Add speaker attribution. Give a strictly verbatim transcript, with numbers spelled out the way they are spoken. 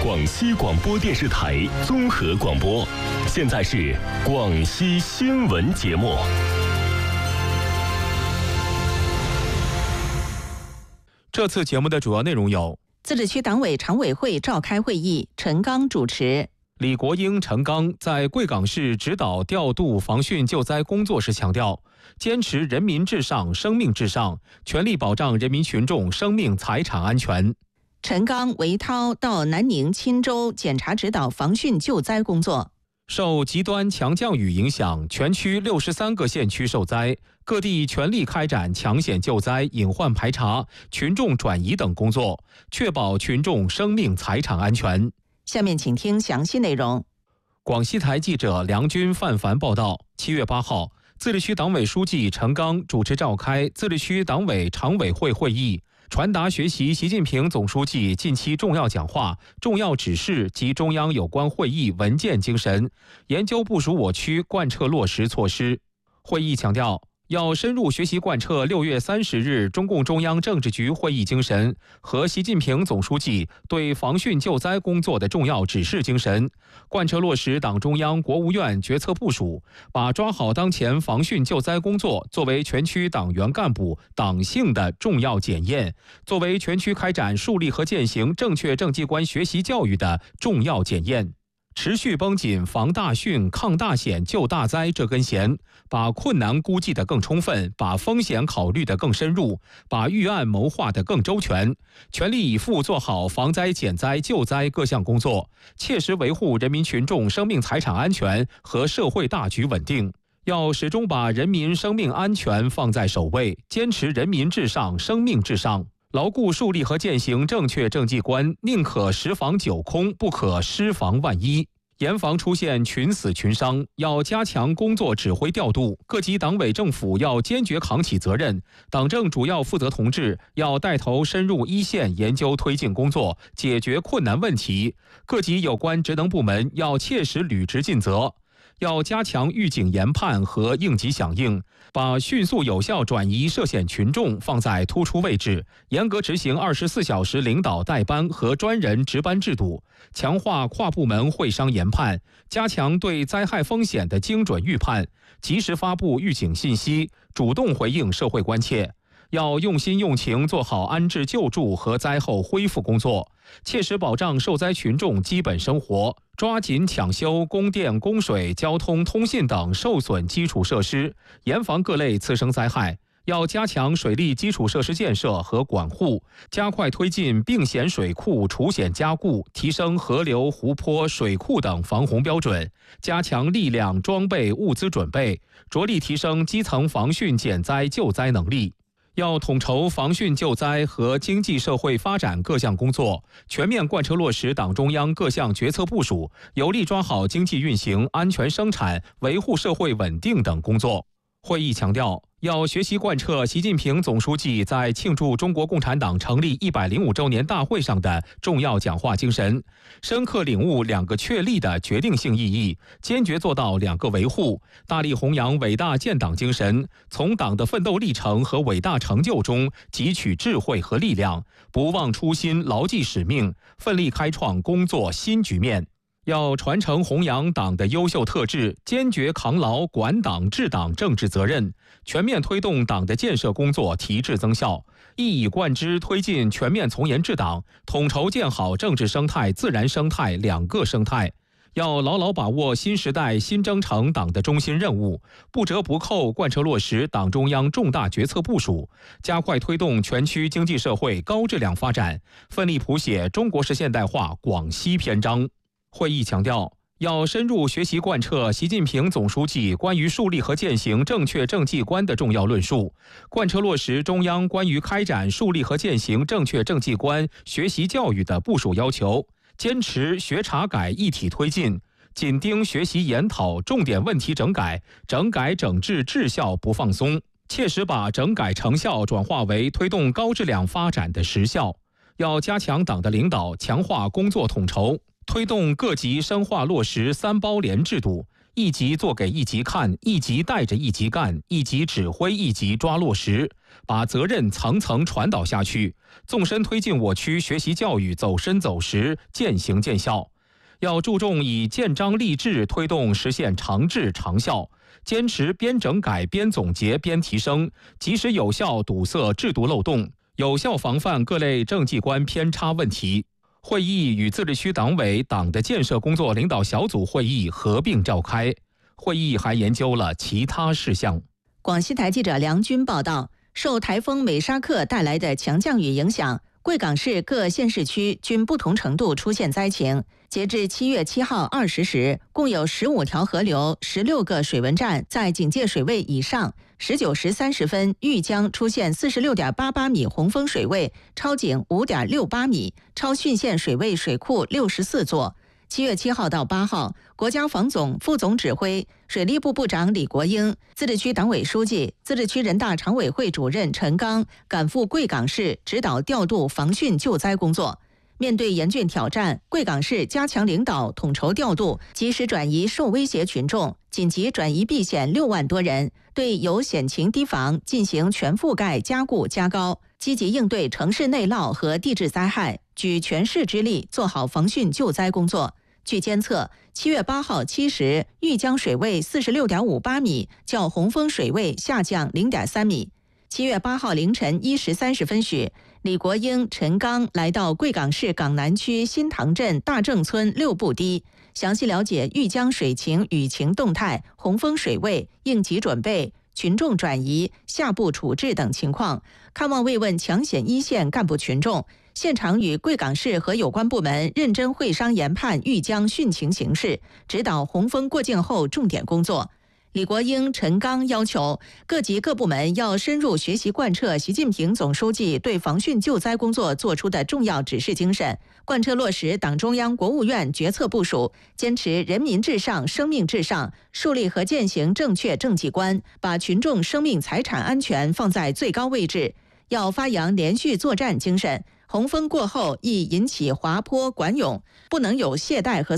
Speaker 1: 广西广播电视台综合广播。现在是广西新闻节目。
Speaker 2: 这次节目的主要内容有：
Speaker 3: 自治区党委常委会召开会议，陈刚主持。
Speaker 2: 李国英、陈刚在贵港市指导调度防汛救灾工作时强调，坚持人民至上、生命至上，全力保障人民群众生命财产安全。
Speaker 3: 陈刚、韦涛到南宁、钦州检查指导防汛救灾工作。
Speaker 2: 受极端强降雨影响，全区六十三个县区受灾，各地全力开展抢险救灾、隐患排查、群众转移等工作，确保群众生命财产安全。
Speaker 3: 下面请听详细内容。
Speaker 2: 广西台记者梁军、范凡报道，七月八号，自治区党委书记陈刚主持召开自治区党委常委会会议，传达学习习近平总书记近期重要讲话、重要指示及中央有关会议文件精神，研究部署我区贯彻落实措施。会议强调，要深入学习贯彻六月三十日中共中央政治局会议精神和习近平总书记对防汛救灾工作的重要指示精神，贯彻落实党中央、国务院决策部署，把抓好当前防汛救灾工作作为全区党员干部党性的重要检验，作为全区开展树立和践行正确政绩观学习教育的重要检验。持续绷紧防大汛、抗大险、救大灾这根弦，把困难估计得更充分，把风险考虑得更深入，把预案谋划得更周全，全力以赴做好防灾、减灾、救灾各项工作，切实维护人民群众生命财产安全和社会大局稳定。要始终把人民生命安全放在首位，坚持人民至上、生命至上。牢固树立和践行正确政绩观，宁可十防九空，不可失防万一，严防出现群死群伤。要加强工作指挥调度，各级党委政府要坚决扛起责任，党政主要负责同志要带头深入一线研究推进工作，解决困难问题。各级有关职能部门要切实履职尽责。要加强预警研判和应急响应，把迅速有效转移涉险群众放在突出位置，严格执行二十四小时领导带班和专人值班制度，强化跨部门会商研判，加强对灾害风险的精准预判，及时发布预警信息，主动回应社会关切。要用心用情做好安置救助和灾后恢复工作，切实保障受灾群众基本生活，抓紧抢修供电、供水、交通、通信等受损基础设施，严防各类次生灾害。要加强水利基础设施建设和管护，加快推进并险水库除险加固，提升河流、湖泊、水库等防洪标准，加强力量、装备、物资准备，着力提升基层防汛减灾救灾能力。要统筹防汛救灾和经济社会发展各项工作，全面贯彻落实党中央各项决策部署，有力抓好经济运行、安全生产、维护社会稳定等工作。会议强调，要学习贯彻习近平总书记在庆祝中国共产党成立一百零五周年大会上的重要讲话精神，深刻领悟两个确立的决定性意义，坚决做到两个维护，大力弘扬伟大建党精神，从党的奋斗历程和伟大成就中汲取智慧和力量，不忘初心，牢记使命，奋力开创工作新局面。要传承弘扬党的优秀特质，坚决扛牢管党治党政治责任，全面推动党的建设工作提质增效，一以贯之推进全面从严治党，统筹建好政治生态、自然生态两个生态。要牢牢把握新时代新征程党的中心任务，不折不扣贯彻落实党中央重大决策部署，加快推动全区经济社会高质量发展，奋力谱写中国式现代化广西篇章。会议强调，要深入学习贯彻习近平总书记关于树立和践行正确政绩观的重要论述，贯彻落实中央关于开展树立和践行正确政绩观学习教育的部署要求，坚持学查改一体推进，紧盯学习研讨重点问题整改，整改整治治效不放松，切实把整改成效转化为推动高质量发展的实效。要加强党的领导，强化工作统筹，推动各级深化落实三包联制度，一一级做给一级看，一级带着一级干，一级指挥一级抓落实，把责任层层传导下去，纵深推进我区学习教育走深走实、见行见效。要注重以建章立制推动实现长治长效，坚持边整改边总结边提升，及时有效堵塞制度漏洞，有效防范各类政绩观偏差问题。会议与自治区党委党的建设工作领导小组会议合并召开，会议还研究了其他事项。
Speaker 3: 广西台记者梁军报道，受台风美沙克带来的强降雨影响，贵港市各县市区均不同程度出现灾情。截至七月七号二十时，共有十五条河流、十六个水文站在警戒水位以上。十九时三十分，玉江出现四十六点八八米洪峰水位，超警五点六八米，超汛线水位水库六十四座。七月七号到八号，国家防总副总指挥、水利部部长李国英、自治区党委书记、自治区人大常委会主任陈刚赶赴贵港市指导调度防汛救灾工作。面对严峻挑战，贵港市加强领导统筹调度，及时转移受威胁群众，紧急转移避险六万多人，对有险情堤防进行全覆盖加固加高，积极应对城市内涝和地质灾害，举全市之力做好防汛救灾工作。据监测，七月八号七时，玉江水位四十六点五八米，较洪峰水位下降零点三米。七月八号凌晨一时三十分许，李国英、陈刚来到贵港市港南区新塘镇大正村六步堤，详细了解玉江水情、雨情动态、洪峰水位、应急准备、群众转移、下步处置等情况，看望慰问抢险一线干部群众。现场与贵港市和有关部门认真会商研判玉江汛情形势，指导洪峰过境后重点工作。李国英、陈刚要求各级各部门要深入学习贯彻习近平总书记对防汛救灾工作作出的重要指示精神，贯彻落实党中央、国务院决策部署，坚持人民至上、生命至上，树立和践行正确政绩观，把群众生命财产安全放在最高位置。要发扬连续作战精神，洪峰过后易引起滑坡管涌，不能有懈怠和